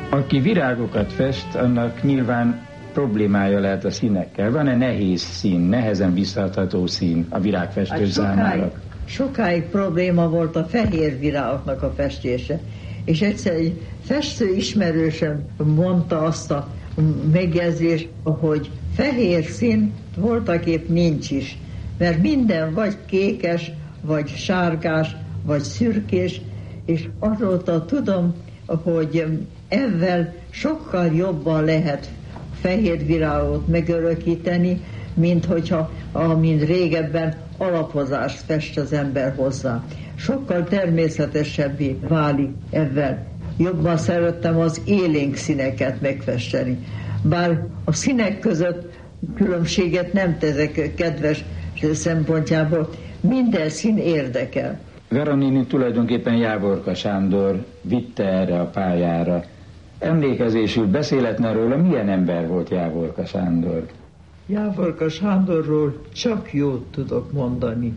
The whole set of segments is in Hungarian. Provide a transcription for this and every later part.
Aki virágokat fest, annak nyilván problémája lehet a színekkel. Van-e nehéz szín, nehezen visszaadható szín a virágfestő számára? Sokáig probléma volt a fehér virágoknak a festése. És egyszer egy festő ismerősen mondta azt a megjegyzést, hogy fehér szín voltaképp nincs is. Mert minden vagy kékes, vagy sárgás, vagy szürkés, és azóta tudom, hogy ezzel sokkal jobban lehet fehér virágot megörökíteni, mint hogyha, amint régebben alapozást fest az ember hozzá. Sokkal természetesebbé válik ezzel. Jobban szerettem az élénk színeket megfesteni. Bár a színek között különbséget nem teszek kedves szempontjából, minden szín érdekel. Vera néni tulajdonképpen Jávorka Sándor vitte erre a pályára. Emlékezésül beszélhetne róla, milyen ember volt Jávorka Sándor? Jávorka Sándorról csak jót tudok mondani.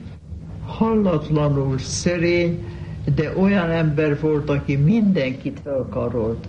Hallatlanul szerény, de olyan ember volt, aki mindenkit felkarolt,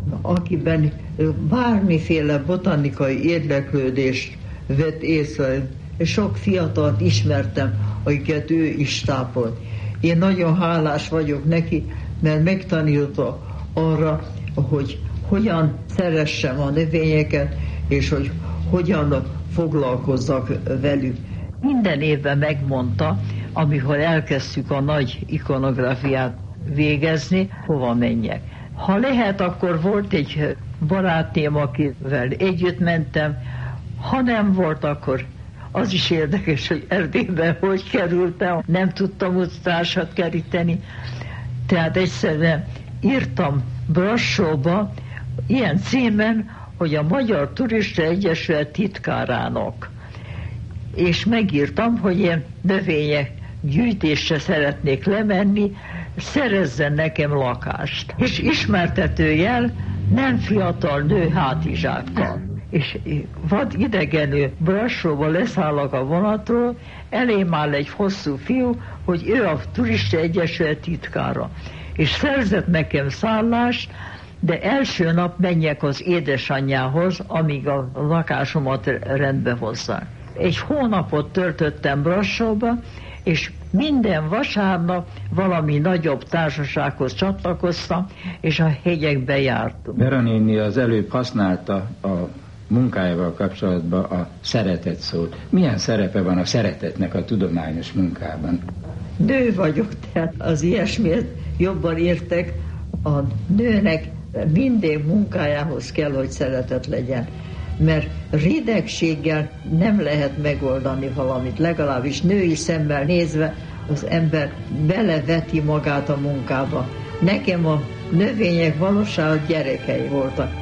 akiben bármiféle botanikai érdeklődést vett észre. Sok fiatalt ismertem, akiket ő is tápolt. Én nagyon hálás vagyok neki, mert megtanította arra, hogy hogyan szeressem a növényeket, és hogy hogyan foglalkozzak velük. Minden évben megmondta, amikor elkezdtük a nagy ikonográfiát végezni, hova menjek. Ha lehet, akkor volt egy barátném, akivel együtt mentem, ha nem volt, akkor az is érdekes, hogy Erdélyben hogy kerültem, nem tudtam utcársat keríteni. Tehát egyszerűen írtam Brassóba ilyen címen, hogy a Magyar Turista Egyesület titkárának. És megírtam, hogy én növények gyűjtésre szeretnék lemenni, szerezzen nekem lakást. És ismertetőjel nem fiatal nő hátizsákkal. És vad idegenül Brassóba leszállok a vonatról, elém áll egy hosszú fiú, hogy ő a Turista Egyesület titkára. És szerzett nekem szállást, de első nap menjek az édesanyjához, amíg a lakásomat rendbe hozzák. Egy hónapot töltöttem Brassóba, és minden vasárnap valami nagyobb társasághoz csatlakoztam, és a hegyekbe jártunk. Vera néni az előbb használta a munkájával kapcsolatban a szeretet szót. Milyen szerepe van a szeretetnek a tudományos munkában? Nő vagyok, tehát az ilyesmiért jobban értek. A nőnek minden munkájához kell, hogy szeretet legyen. Mert ridegséggel nem lehet megoldani valamit, legalábbis női szemmel nézve az ember beleveti magát a munkába. Nekem a növények valóságos gyerekei voltak.